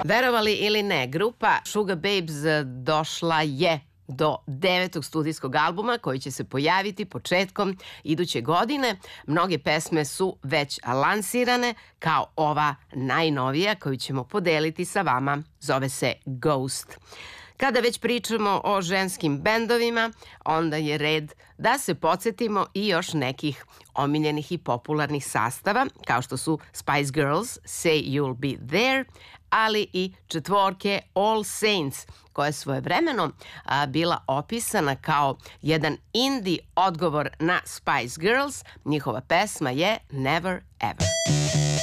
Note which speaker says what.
Speaker 1: Verovali ili ne, grupa Sugar Babes došla je do 9. studijskog albuma koji će se pojaviti početkom iduće godine. Mnoge pesme su već lansirane, kao ova najnovija koju ćemo podeliti sa vama. Zove se Ghost. Kada već pričamo o ženskim bendovima, onda je red da se podsjetimo i još nekih omiljenih i popularnih sastava, kao što su Spice Girls, Say You'll Be There, ali i četvorke All Saints, koja je svojevremeno bila opisana kao jedan indie odgovor na Spice Girls. Njihova pesma je Never Ever.